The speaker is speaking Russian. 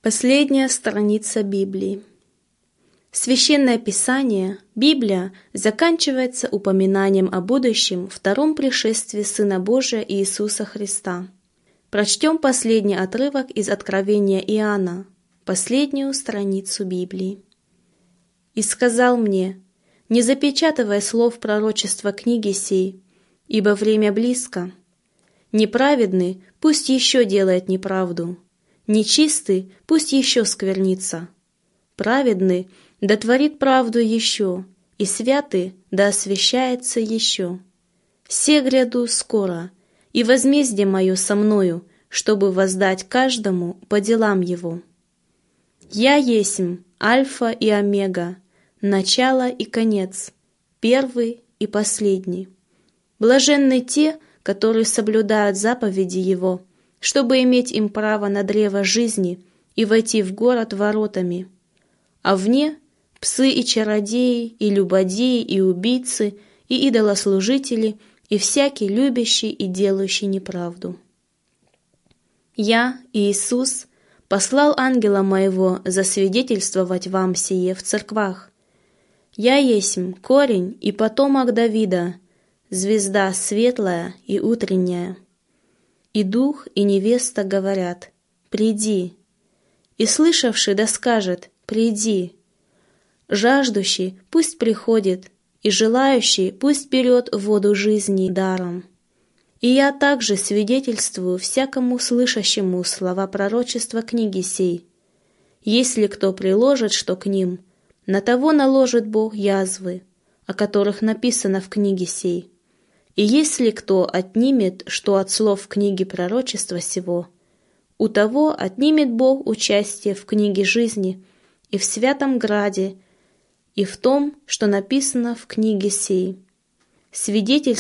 Последняя страница Библии. Священное Писание, Библия, заканчивается упоминанием о будущем втором пришествии Сына Божия Иисуса Христа. Прочтем последний отрывок из Откровения Иоанна, последнюю страницу Библии. «И сказал мне: не запечатывай слов пророчества книги сей, ибо время близко. Неправедный пусть еще делает неправду, нечистый пусть еще сквернится, праведный да творит правду еще, и святый да освящается еще. Се гряду скоро, и возмездие мое со мною, чтобы воздать каждому по делам его. Я есмь Альфа и Омега, начало и конец, первый и последний. Блаженны те, которые соблюдают заповеди Его, чтобы иметь им право на древо жизни и войти в город воротами. А вне — псы и чародеи, и любодеи, и убийцы, и идолослужители, и всякий любящий и делающий неправду. Я, Иисус, послал ангела моего засвидетельствовать вам сие в церквах. Я есмь корень и потомок Давида, звезда светлая и утренняя. И дух, и невеста говорят: приди. И слышавший да скажет: приди. Жаждущий пусть приходит, и желающий пусть берет воду жизни даром. И я также свидетельствую всякому слышащему слова пророчества книги сей. Если кто приложит что к ним, на того наложит Бог язвы, о которых написано в книге сей. И если кто отнимет что от слов книги пророчества сего, у того отнимет Бог участие в книге жизни и в святом граде, и в том, что написано в книге сей. Свидетельство